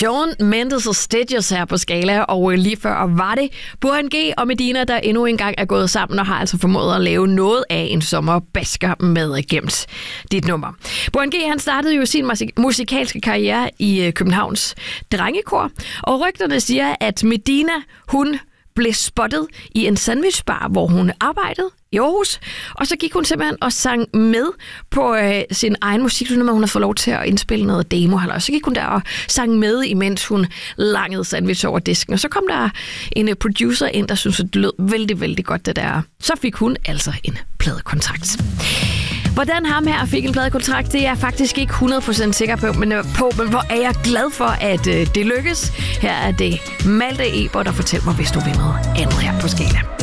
Shawn Mendes og Stitches her på Skala, og lige før var det Burhan G og Medina, der endnu engang er gået sammen og har altså formået at lave noget af en sommerbasker med Gemt dit nummer. Burhan G, han startede jo sin musikalske karriere i Københavns Drengekor, og rygterne siger, at Medina, hun blev spottet i en sandwichbar, hvor hun arbejdede i Aarhus, og så gik hun simpelthen og sang med på sin egen musik, når hun havde fået lov til at indspille noget demo. Og så gik hun der og sang med, imens hun langede sandwich over disken. Og så kom der en producer ind, der syntes, at det lød vældig, vældig godt, det der. Så fik hun altså en pladekontrakt. Hvordan ham her fik en pladekontrakt, det er jeg faktisk ikke 100% sikker på, men hvor er jeg glad for, at det lykkes. Her er det Malte Eber, der fortæller mig, hvis du vil noget andet her på Skala.